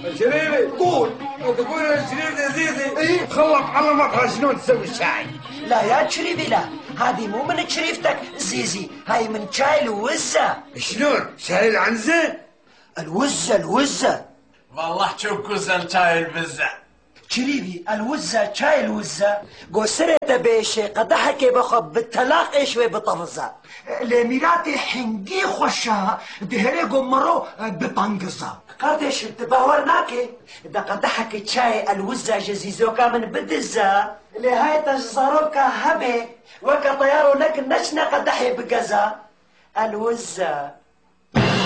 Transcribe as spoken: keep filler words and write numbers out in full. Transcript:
شريفي قول. تقول يا شريف يا سيدي إيه؟ خلط علمك شلون تسوي الشاي. لا يا شريفي لا، هذه مو من شريفتك زيزي، هاي من شاي الوزة. شلون؟ شاي العنزة؟ الوزة الوزة والله شو كوزن شاي البزة. شريفي الوزة شاي الوزة قصرت بيشي قدحك بخب بالتلاقي شوي بطفزة لميراتي حنقي خوشها دهري قمرو بطنقزة قدش تباورناكي دا قدحك شاي الوزة جزيزوكا من بدزة لهاي تجزروكا هبي وكا طيارو لك نشنا قدحي بقزة الوزة